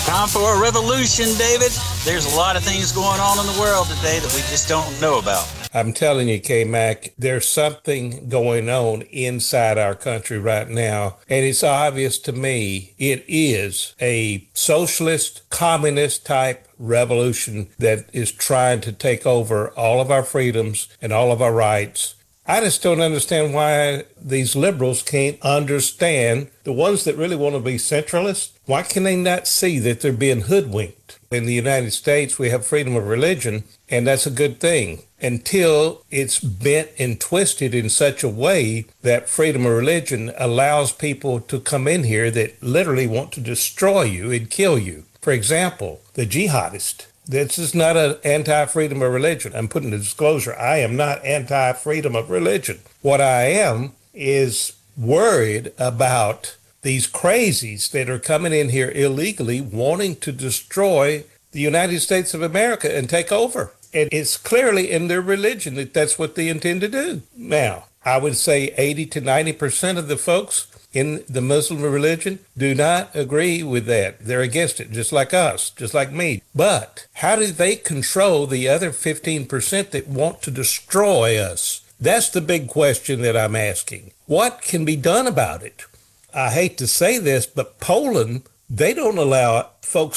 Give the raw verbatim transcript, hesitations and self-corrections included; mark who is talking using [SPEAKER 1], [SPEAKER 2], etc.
[SPEAKER 1] Time for a revolution, David. There's a lot of things going on in the world today that we just don't know about.
[SPEAKER 2] I'm telling you, K-Mac, there's something going on inside our country right now, and it's obvious to me it is a socialist, communist type revolution that is trying to take over all of our freedoms and all of our rights. I just don't understand why these liberals can't understand, the ones that really want to be centralists, why can they not see that they're being hoodwinked? In the United States, we have freedom of religion, and that's a good thing, until it's bent and twisted in such a way that freedom of religion allows people to come in here that literally want to destroy you and kill you. For example, the jihadist. This is not an anti-freedom of religion. I'm putting a disclosure. I am not anti-freedom of religion. What I am is worried about these crazies that are coming in here illegally wanting to destroy the United States of America and take over. And it's clearly in their religion that that's what they intend to do. Now, I would say eighty to ninety percent of the folks in the Muslim religion do not agree with that. They're against it, just like us, just like me. But how do they control the other fifteen percent that want to destroy us? That's the big question that I'm asking. What can be done about it? I hate to say this, but Poland, they don't allow folks